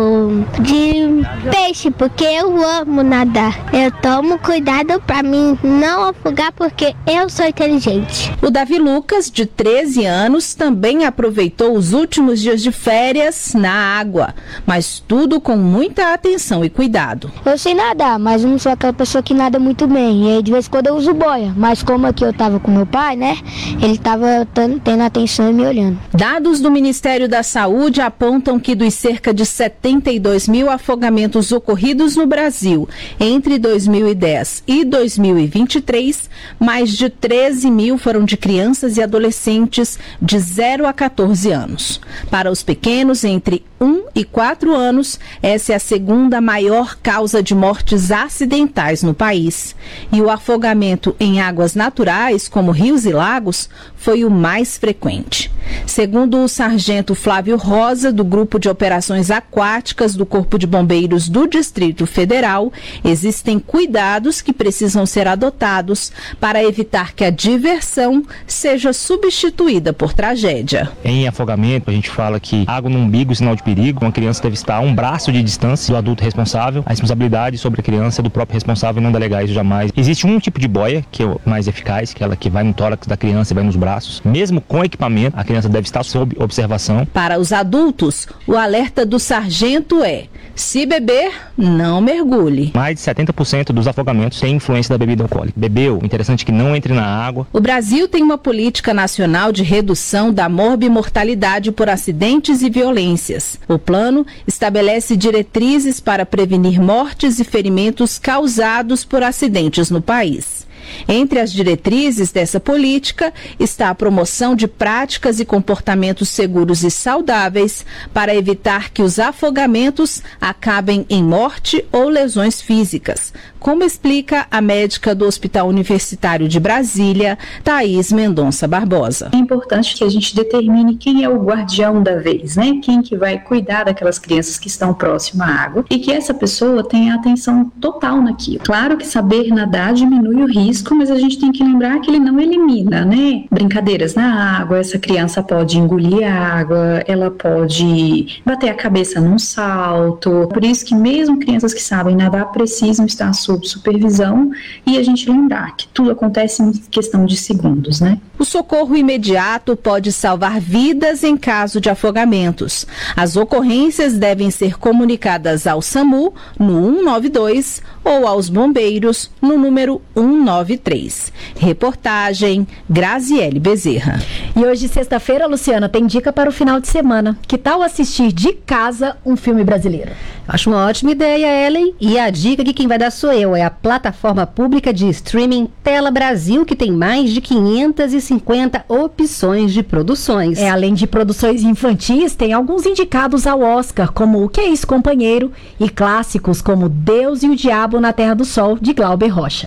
de peixe, porque eu amo nadar. Eu tomo cuidado para mim não afogar, porque eu sou inteligente. O Davi Lucas, de treze anos, também aproveitou os últimos dias de férias na água, mas tudo com muita atenção e cuidado. Eu sei nadar, mas eu não sou aquela pessoa que nada muito bem, e aí de vez em quando eu uso boia, mas como aqui eu tava com meu pai, né, ele tava tendo atenção e me olhando. Dados do Ministério da Saúde apontam que dos cerca de setenta e dois mil afogamentos ocorridos no Brasil entre dois mil e dez e dois mil e vinte e três, mais de treze mil foram de crianças e adolescentes de zero a quatorze anos. Para os pequenos, entre um e quatro anos, essa é a segunda maior causa de mortes acidentais no país. E o afogamento em águas naturais, como rios e lagos, foi o mais frequente. Segundo o sargento Flávio Rosa, do Grupo de Operações Aquáticas do Corpo de Bombeiros do Distrito Federal, existem cuidados que precisam ser adotados para evitar que a diversão seja substituída por tragédia. Em afogamento, a gente fala que água no umbigo é sinal de perigo. Uma criança deve estar a um braço de distância do adulto responsável. A responsabilidade sobre a criança é do próprio responsável e não delegar isso jamais. Existe um tipo de boia que é o mais eficaz, que é aquela que vai no tórax da criança e vai nos braços. Mesmo com equipamento, a criança deve estar sob observação. Para os adultos, o alerta do sargento é: se beber, não mergulhe. Mais de setenta por cento dos afogamentos têm influência da bebida alcoólica. Bebeu, interessante que não entre na água. O Brasil tem uma política nacional de redução da morbimortalidade por acidentes e violências. O plano estabelece diretrizes para prevenir mortes e ferimentos causados por acidentes no país. Entre as diretrizes dessa política está a promoção de práticas e comportamentos seguros e saudáveis para evitar que os afogamentos acabem em morte ou lesões físicas, como explica a médica do Hospital Universitário de Brasília, Thaís Mendonça Barbosa. É importante que a gente determine quem é o guardião da vez, né? Quem que vai cuidar daquelas crianças que estão próximas à água e que essa pessoa tenha atenção total naquilo. Claro que saber nadar diminui o risco, mas a gente tem que lembrar que ele não elimina, né? Brincadeiras na água, essa criança pode engolir a água, ela pode bater a cabeça num salto. Por isso que mesmo crianças que sabem nadar precisam estar sob supervisão e a gente lembrar que tudo acontece em questão de segundos, né? O socorro imediato pode salvar vidas em caso de afogamentos. As ocorrências devem ser comunicadas ao SAMU no um nove dois ou aos bombeiros no número um nove três. Reportagem Graziele Bezerra. E hoje, sexta-feira, Luciana, tem dica para o final de semana. Que tal assistir de casa um filme brasileiro? Acho uma ótima ideia, Ellen. E a dica que quem vai dar sou eu. É a plataforma pública de streaming Tela Brasil, que tem mais de quinhentas e cinquenta opções de produções. É, além de produções infantis, tem alguns indicados ao Oscar, como O Que é Isso, Companheiro? E clássicos como Deus e o Diabo na Terra do Sol, de Glauber Rocha.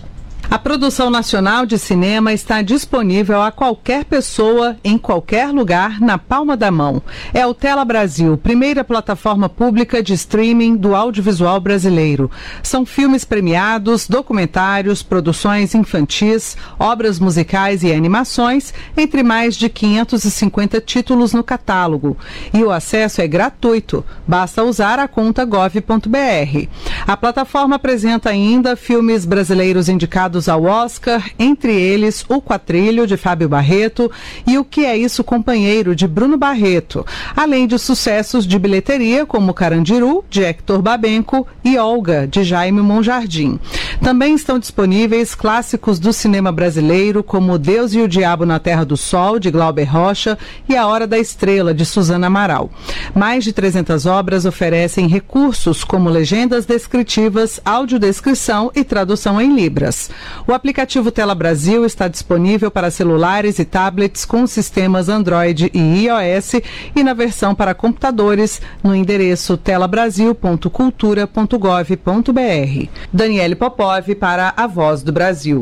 A produção nacional de cinema está disponível a qualquer pessoa, em qualquer lugar, na palma da mão. É o Tela Brasil, primeira plataforma pública de streaming do audiovisual brasileiro. São filmes premiados, documentários, produções infantis, obras musicais e animações, entre mais de quinhentos e cinquenta títulos no catálogo. E o acesso é gratuito, basta usar a conta gov ponto br. A plataforma apresenta ainda filmes brasileiros indicados ao Oscar, entre eles O Quatrilho, de Fábio Barreto, e O Que É Isso, Companheiro, de Bruno Barreto, além de sucessos de bilheteria como Carandiru, de Hector Babenco, e Olga, de Jaime Monjardim. Também estão disponíveis clássicos do cinema brasileiro, como Deus e o Diabo na Terra do Sol, de Glauber Rocha, e A Hora da Estrela, de Suzana Amaral. Mais de trezentas obras oferecem recursos como legendas descritivas, audiodescrição e tradução em libras. O aplicativo Tela Brasil está disponível para celulares e tablets com sistemas Android e iOS e na versão para computadores no endereço tela brasil ponto cultura ponto gov ponto br. Daniele Popov para a Voz do Brasil.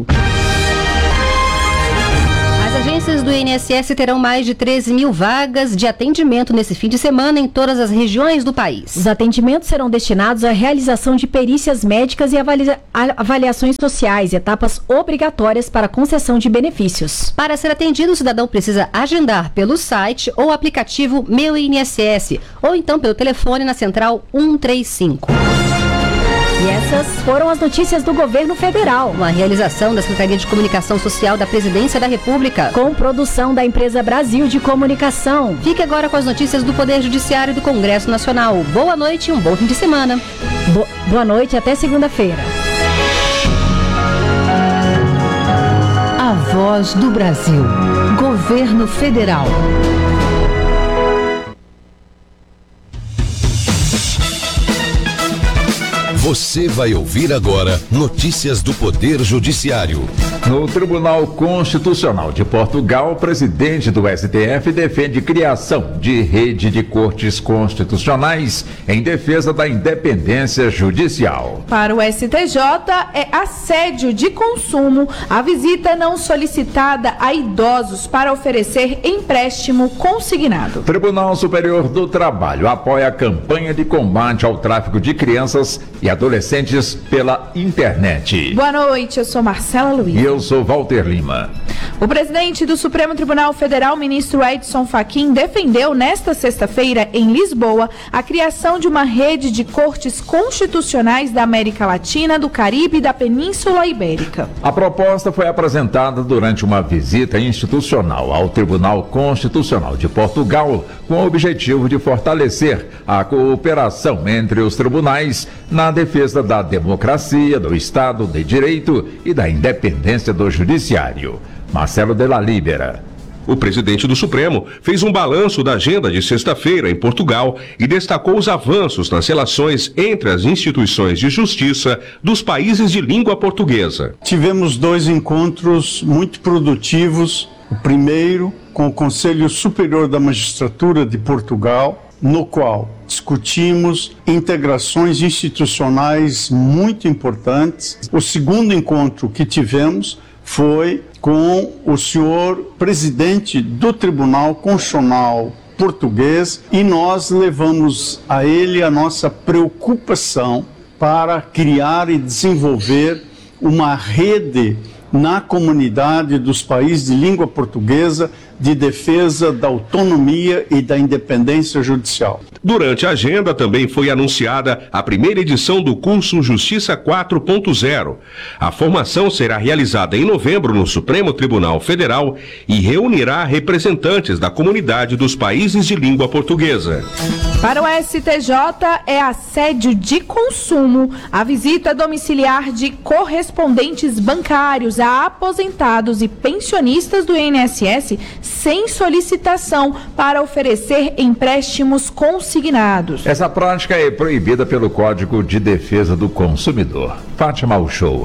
As agências do I N S S terão mais de treze mil vagas de atendimento nesse fim de semana em todas as regiões do país. Os atendimentos serão destinados à realização de perícias médicas e avalia- avaliações sociais, etapas obrigatórias para concessão de benefícios. Para ser atendido, o cidadão precisa agendar pelo site ou aplicativo Meu I N S S, ou então pelo telefone na central cento e trinta e cinco. E essas foram as notícias do governo federal. Uma realização da Secretaria de Comunicação Social da Presidência da República. Com produção da empresa Brasil de Comunicação. Fique agora com as notícias do Poder Judiciário e do Congresso Nacional. Boa noite e um bom fim de semana. Bo- boa noite, até segunda-feira. A Voz do Brasil. Governo Federal. Você vai ouvir agora notícias do Poder Judiciário. No Tribunal Constitucional de Portugal, o presidente do S T F defende criação de rede de cortes constitucionais em defesa da independência judicial. Para o S T J, é assédio de consumo a visita não solicitada a idosos para oferecer empréstimo consignado. O Tribunal Superior do Trabalho apoia a campanha de combate ao tráfico de crianças e adolescentes pela internet. Boa noite, eu sou Marcela Luiz. E eu sou Walter Lima. O presidente do Supremo Tribunal Federal, ministro Edson Fachin, defendeu nesta sexta-feira, em Lisboa, a criação de uma rede de cortes constitucionais da América Latina, do Caribe e da Península Ibérica. A proposta foi apresentada durante uma visita institucional ao Tribunal Constitucional de Portugal, com o objetivo de fortalecer a cooperação entre os tribunais na defesa da democracia, do Estado de Direito e da independência do Judiciário. Marcelo de la Libera. O presidente do Supremo fez um balanço da agenda de sexta-feira em Portugal e destacou os avanços nas relações entre as instituições de justiça dos países de língua portuguesa. Tivemos dois encontros muito produtivos. O primeiro com o Conselho Superior da Magistratura de Portugal, no qual discutimos integrações institucionais muito importantes. O segundo encontro que tivemos foi com o senhor presidente do Tribunal Constitucional português e nós levamos a ele a nossa preocupação para criar e desenvolver uma rede na comunidade dos países de língua portuguesa de defesa da autonomia e da independência judicial. Durante a agenda também foi anunciada a primeira edição do curso Justiça quatro ponto zero. A formação será realizada em novembro no Supremo Tribunal Federal e reunirá representantes da comunidade dos países de língua portuguesa. Para o S T J, é assédio de consumo a visita domiciliar de correspondentes bancários a aposentados e pensionistas do I N S S sem solicitação para oferecer empréstimos consignados. Essa prática é proibida pelo Código de Defesa do Consumidor. Fátima Uchoa.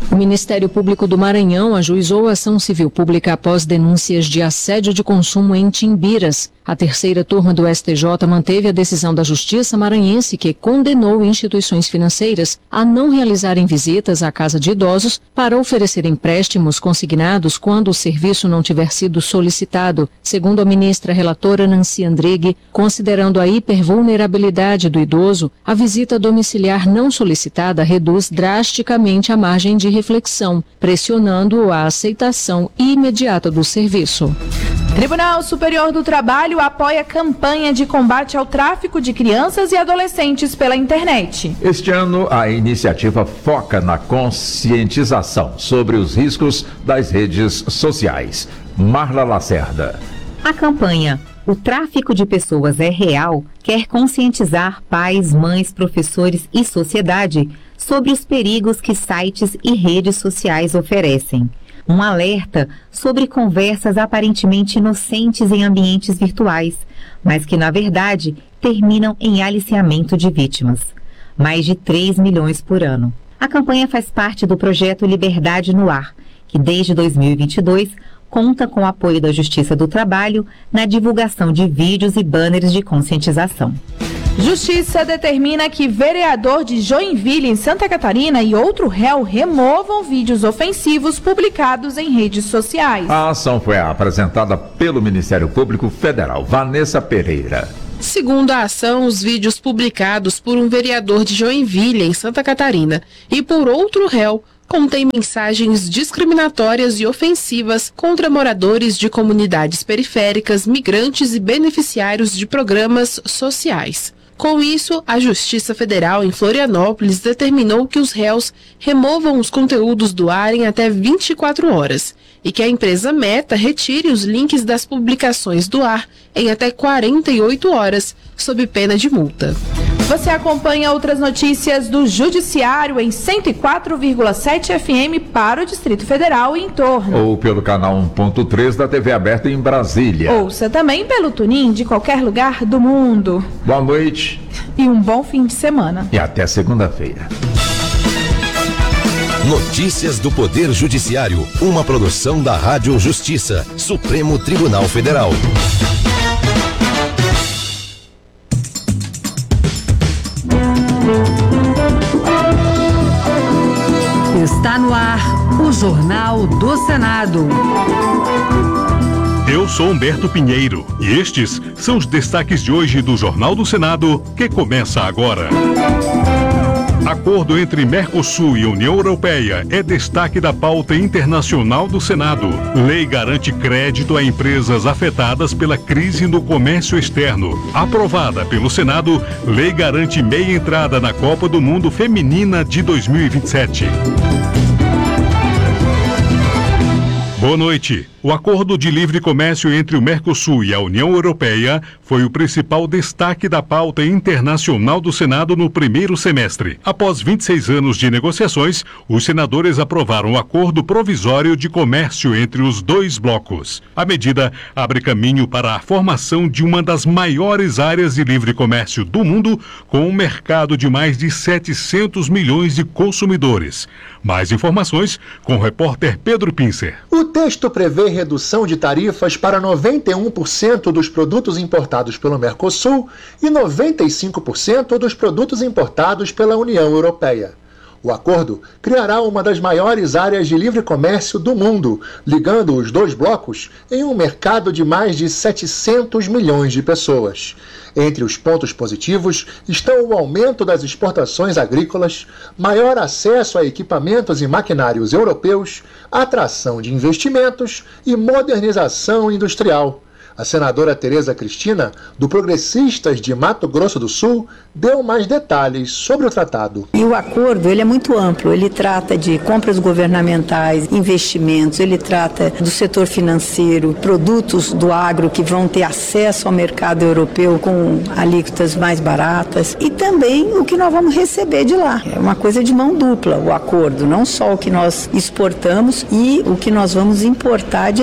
O Ministério Público do Maranhão ajuizou a ação civil pública após denúncias de assédio de consumo em Timbiras. A terceira turma do S T J manteve a decisão da Justiça maranhense que condenou instituições financeiras a não realizarem visitas à casa de idosos para oferecer empréstimos consignados quando o serviço não tiver sido solicitado. Segundo a ministra relatora Nancy Andrighi, considerando a hipervulnerabilidade do idoso, a visita domiciliar não solicitada reduz drasticamente a margem de reflexão, pressionando a aceitação imediata do serviço. Tribunal Superior do Trabalho apoia campanha de combate ao tráfico de crianças e adolescentes pela internet. Este ano, a iniciativa foca na conscientização sobre os riscos das redes sociais. Marla Lacerda. A campanha O Tráfico de Pessoas é Real quer conscientizar pais, mães, professores e sociedade sobre os perigos que sites e redes sociais oferecem. Um alerta sobre conversas aparentemente inocentes em ambientes virtuais, mas que, na verdade, terminam em aliciamento de vítimas. Mais de três milhões por ano. A campanha faz parte do projeto Liberdade no Ar, que desde dois mil e vinte e dois conta com o apoio da Justiça do Trabalho na divulgação de vídeos e banners de conscientização. Justiça determina que vereador de Joinville, em Santa Catarina, e outro réu removam vídeos ofensivos publicados em redes sociais. A ação foi apresentada pelo Ministério Público Federal. Vanessa Pereira. Segundo a ação, os vídeos publicados por um vereador de Joinville, em Santa Catarina, e por outro réu, contém mensagens discriminatórias e ofensivas contra moradores de comunidades periféricas, migrantes e beneficiários de programas sociais. Com isso, a Justiça Federal em Florianópolis determinou que os réus removam os conteúdos do ar em até vinte e quatro horas e que a empresa Meta retire os links das publicações do ar em até quarenta e oito horas, sob pena de multa. Você acompanha outras notícias do Judiciário em cento e quatro vírgula sete F M para o Distrito Federal e em torno. Ou pelo canal um ponto três da T V aberta em Brasília. Ouça também pelo Tunin de qualquer lugar do mundo. Boa noite. E um bom fim de semana. E até segunda-feira. Notícias do Poder Judiciário, uma produção da Rádio Justiça, Supremo Tribunal Federal. Está no ar o Jornal do Senado. Eu sou Humberto Pinheiro e estes são os destaques de hoje do Jornal do Senado, que começa agora. Acordo entre Mercosul e União Europeia é destaque da pauta internacional do Senado. Lei garante crédito a empresas afetadas pela crise no comércio externo. Aprovada pelo Senado, lei garante meia entrada na Copa do Mundo Feminina de dois mil e vinte e sete. Boa noite. O acordo de livre comércio entre o Mercosul e a União Europeia foi o principal destaque da pauta internacional do Senado no primeiro semestre. Após vinte e seis anos de negociações, os senadores aprovaram o acordo provisório de comércio entre os dois blocos. A medida abre caminho para a formação de uma das maiores áreas de livre comércio do mundo, com um mercado de mais de setecentos milhões de consumidores. Mais informações com o repórter Pedro Pincer. O texto prevê redução de tarifas para noventa e um por cento dos produtos importados pelo Mercosul e noventa e cinco por cento dos produtos importados pela União Europeia. O acordo criará uma das maiores áreas de livre comércio do mundo, ligando os dois blocos em um mercado de mais de setecentos milhões de pessoas. Entre os pontos positivos estão o aumento das exportações agrícolas, maior acesso a equipamentos e maquinários europeus, atração de investimentos e modernização industrial. A senadora Tereza Cristina, do Progressistas de Mato Grosso do Sul, deu mais detalhes sobre o tratado. E o acordo ele é muito amplo, ele trata de compras governamentais, investimentos, ele trata do setor financeiro, produtos do agro que vão ter acesso ao mercado europeu com alíquotas mais baratas e também o que nós vamos receber de lá. É uma coisa de mão dupla o acordo, não só o que nós exportamos e o que nós vamos importar de lá.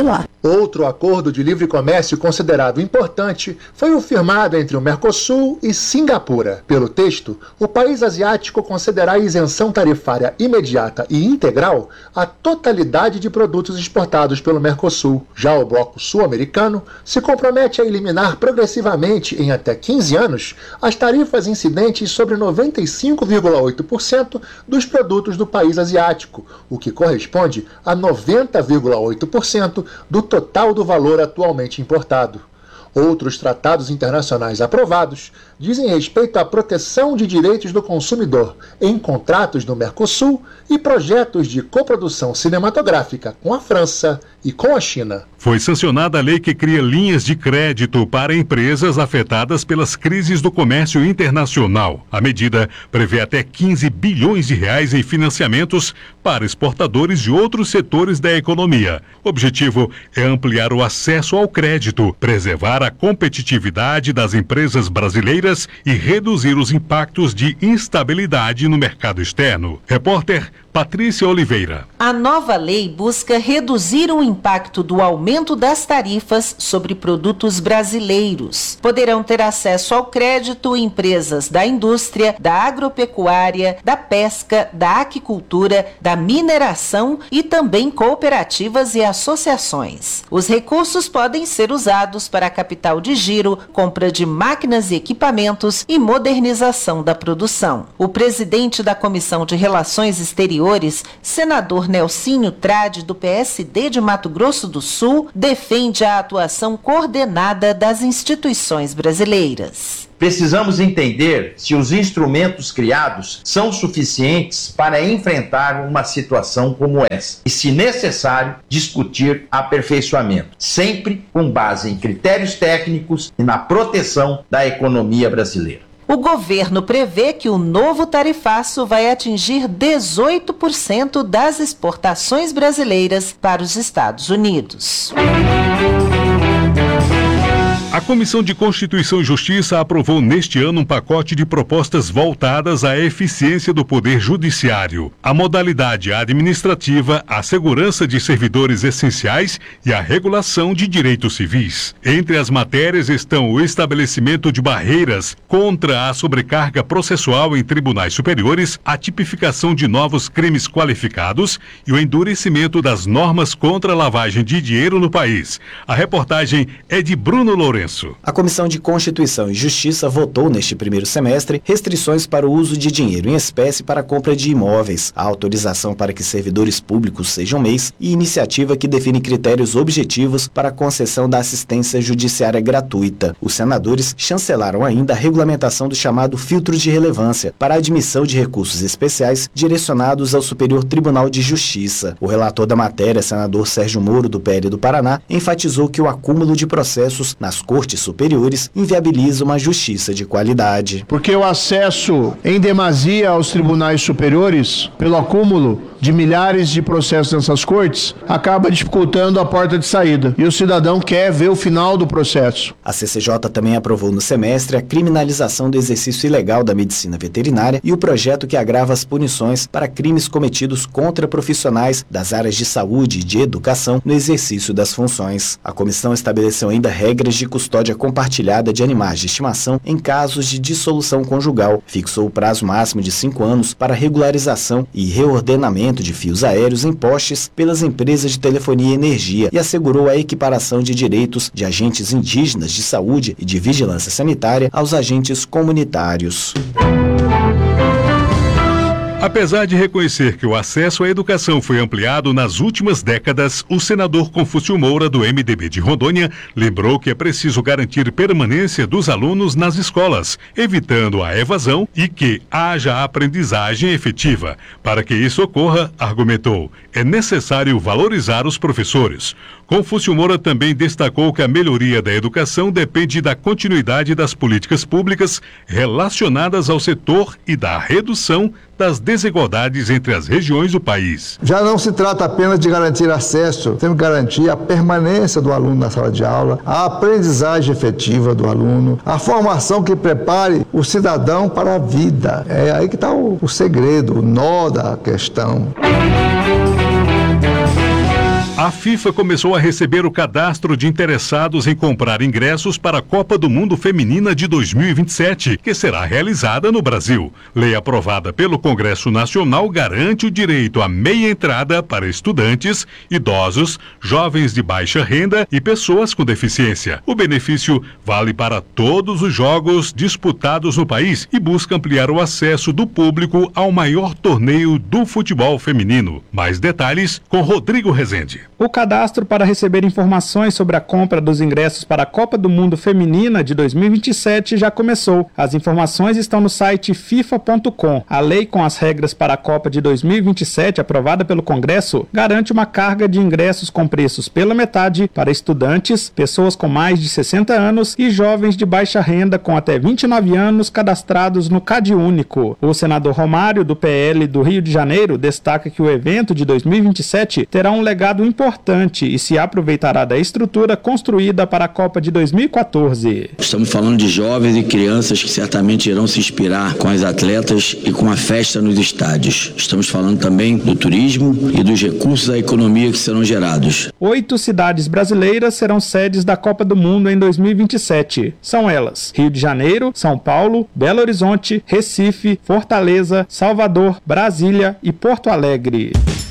Outro acordo de livre comércio considerado importante foi o firmado entre o Mercosul e Singapura. Pelo texto, o país asiático considerará a isenção tarifária imediata e integral a totalidade de produtos exportados pelo Mercosul. Já o bloco sul-americano se compromete a eliminar progressivamente, em até quinze anos, as tarifas incidentes sobre noventa e cinco vírgula oito por cento dos produtos do país asiático, o que corresponde a noventa vírgula oito por cento do total do valor atualmente importado. Outros tratados internacionais aprovados dizem respeito à proteção de direitos do consumidor em contratos do Mercosul e projetos de coprodução cinematográfica com a França e com a China. Foi sancionada a lei que cria linhas de crédito para empresas afetadas pelas crises do comércio internacional. A medida prevê até quinze bilhões de reais em financiamentos para exportadores de outros setores da economia. O objetivo é ampliar o acesso ao crédito, preservar a competitividade das empresas brasileiras e reduzir os impactos de instabilidade no mercado externo. Repórter Patrícia Oliveira. A nova lei busca reduzir o impacto do aumento das tarifas sobre produtos brasileiros. Poderão ter acesso ao crédito empresas da indústria, da agropecuária, da pesca, da aquicultura, da mineração e também cooperativas e associações. Os recursos podem ser usados para capital de giro, compra de máquinas e equipamentos e modernização da produção. O presidente da Comissão de Relações Exteriores, senador Nelsinho Trade, do P S D de Mato Grosso do Sul, defende a atuação coordenada das instituições brasileiras. Precisamos entender se os instrumentos criados são suficientes para enfrentar uma situação como essa e, se necessário, discutir aperfeiçoamento, sempre com base em critérios técnicos e na proteção da economia brasileira. O governo prevê que o novo tarifaço vai atingir dezoito por cento das exportações brasileiras para os Estados Unidos. A Comissão de Constituição e Justiça aprovou neste ano um pacote de propostas voltadas à eficiência do Poder Judiciário, à modalidade administrativa, à segurança de servidores essenciais e à regulação de direitos civis. Entre as matérias estão o estabelecimento de barreiras contra a sobrecarga processual em tribunais superiores, a tipificação de novos crimes qualificados e o endurecimento das normas contra a lavagem de dinheiro no país. A reportagem é de Bruno Lourenço. A Comissão de Constituição e Justiça votou neste primeiro semestre restrições para o uso de dinheiro em espécie para a compra de imóveis, a autorização para que servidores públicos sejam M E Is e iniciativa que define critérios objetivos para a concessão da assistência judiciária gratuita. Os senadores chancelaram ainda a regulamentação do chamado filtro de relevância para a admissão de recursos especiais direcionados ao Superior Tribunal de Justiça. O relator da matéria, senador Sérgio Moro, do P L do Paraná, enfatizou que o acúmulo de processos nas cortes superiores inviabiliza uma justiça de qualidade. Porque o acesso em demasia aos tribunais superiores, pelo acúmulo de milhares de processos nessas cortes, acaba dificultando a porta de saída. E o cidadão quer ver o final do processo. A C C J também aprovou no semestre a criminalização do exercício ilegal da medicina veterinária e o projeto que agrava as punições para crimes cometidos contra profissionais das áreas de saúde e de educação no exercício das funções. A comissão estabeleceu ainda regras de custódia compartilhada de animais de estimação em casos de dissolução conjugal, fixou o prazo máximo de cinco anos para regularização e reordenamento de fios aéreos em postes pelas empresas de telefonia e energia e assegurou a equiparação de direitos de agentes indígenas de saúde e de vigilância sanitária aos agentes comunitários. Apesar de reconhecer que o acesso à educação foi ampliado nas últimas décadas, o senador Confúcio Moura, do M D B de Rondônia, lembrou que é preciso garantir permanência dos alunos nas escolas, evitando a evasão e que haja aprendizagem efetiva. Para que isso ocorra, argumentou, é necessário valorizar os professores. Confúcio Moura também destacou que a melhoria da educação depende da continuidade das políticas públicas relacionadas ao setor e da redução das desigualdades entre as regiões do país. Já não se trata apenas de garantir acesso, temos que garantir a permanência do aluno na sala de aula, a aprendizagem efetiva do aluno, a formação que prepare o cidadão para a vida. É aí que está o, o segredo, o nó da questão. A A FIFA começou a receber o cadastro de interessados em comprar ingressos para a Copa do Mundo Feminina de dois mil e vinte e sete, que será realizada no Brasil. Lei aprovada pelo Congresso Nacional garante o direito à meia entrada para estudantes, idosos, jovens de baixa renda e pessoas com deficiência. O benefício vale para todos os jogos disputados no país e busca ampliar o acesso do público ao maior torneio do futebol feminino. Mais detalhes com Rodrigo Rezende. O cadastro para receber informações sobre a compra dos ingressos para a Copa do Mundo Feminina de dois mil e vinte e sete já começou. As informações estão no site fifa ponto com. A lei com as regras para a Copa de dois mil e vinte e sete, aprovada pelo Congresso, garante uma carga de ingressos com preços pela metade para estudantes, pessoas com mais de sessenta anos e jovens de baixa renda com até vinte e nove anos cadastrados no CadÚnico. O senador Romário, do P L do Rio de Janeiro, destaca que o evento de dois mil e vinte e sete terá um legado importante e se aproveitará da estrutura construída para a Copa de dois mil e quatorze. Estamos falando de jovens e crianças que certamente irão se inspirar com as atletas e com a festa nos estádios. Estamos falando também do turismo e dos recursos da economia que serão gerados. Oito cidades brasileiras serão sedes da Copa do Mundo em dois mil e vinte e sete. São elas: Rio de Janeiro, São Paulo, Belo Horizonte, Recife, Fortaleza, Salvador, Brasília e Porto Alegre.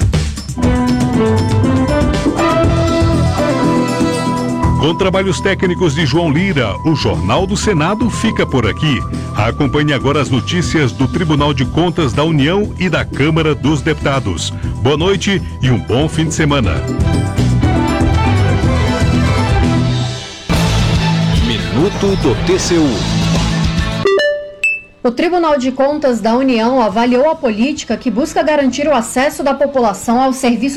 Com trabalhos técnicos de João Lira, o Jornal do Senado fica por aqui. Acompanhe agora as notícias do Tribunal de Contas da União e da Câmara dos Deputados. Boa noite e um bom fim de semana. Minuto do T C U. O Tribunal de Contas da União avaliou a política que busca garantir o acesso da população aos serviços